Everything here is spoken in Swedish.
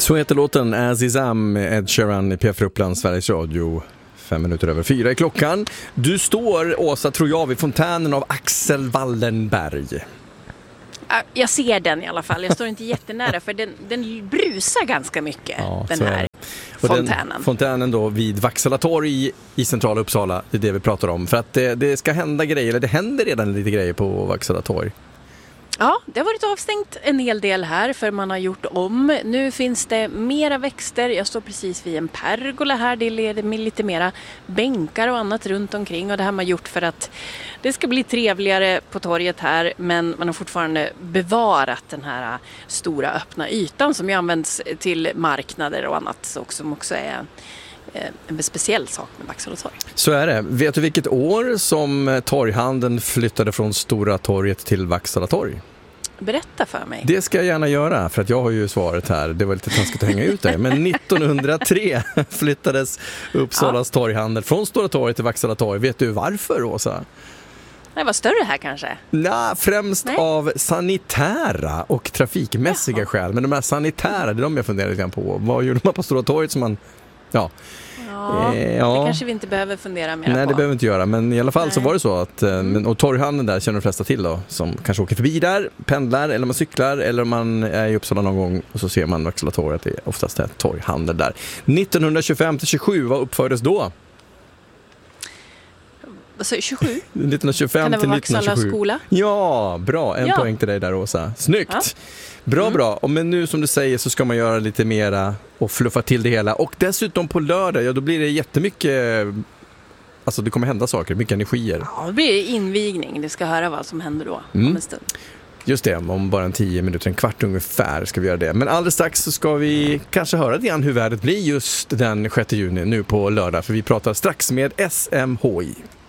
Så heter låten Azizam, Ed Sheeran i P4 Uppland, Sveriges Radio. 4:05 är klockan. Du står, Åsa, tror jag, vid fontänen av Axel Wallenberg. Jag ser den i alla fall. Jag står inte jättenära för den brusar ganska mycket, den här fontänen. Fontänen då vid Vaksala torg i centrala Uppsala, det är det vi pratar om. För att det ska hända grejer, eller det händer redan lite grejer på Vaksala torg. Ja, det har varit avstängt en hel del här för man har gjort om. Nu finns det mera växter. Jag står precis vid en pergola här. Det leder med lite mera bänkar och annat runt omkring. Och det här har man gjort för att det ska bli trevligare på torget här. Men man har fortfarande bevarat den här stora öppna ytan som ju används till marknader och annat också, som också är en speciell sak med Vaksala torg. Så är det. Vet du vilket år som torghandeln flyttade från Stora torget till Vaksala torg? Berätta för mig. Det ska jag gärna göra, för att jag har ju svaret här. Det var lite taskigt att hänga ut dig. Men 1903 flyttades Uppsalas torghandel från Stora torget till Vaksala torg. Vet du varför, Åsa? Det var större här kanske? Främst av sanitära och trafikmässiga skäl. Men de här sanitära, det är de jag funderar lite grann på. Vad gjorde man på Stora torget som man... Det kanske vi inte behöver fundera mer på. Nej, det behöver vi inte göra. Men i alla fall så var det så att och torghandeln där känner de flesta till då, som kanske åker förbi där, pendlar eller man cyklar eller man är i Uppsala någon gång och så ser man Vaksala torg att det är oftast är torghandel där. 1925-27, vad uppfördes då? Alltså 27? 1925 till 1927. Skola? Ja, bra. En poäng till dig där, Åsa. Snyggt. Ja. Bra. Men nu som du säger så ska man göra lite mera och fluffa till det hela. Och dessutom på lördag, då blir det jättemycket... Alltså det kommer hända saker, mycket energier. Ja, det blir invigning. Det ska höra vad som händer då om en stund. Just det, om bara 10 minuter, en kvart ungefär ska vi göra det. Men alldeles strax så ska vi kanske höra lite grann hur vädret blir just den 6 juni nu på lördag. För vi pratar strax med SMHI.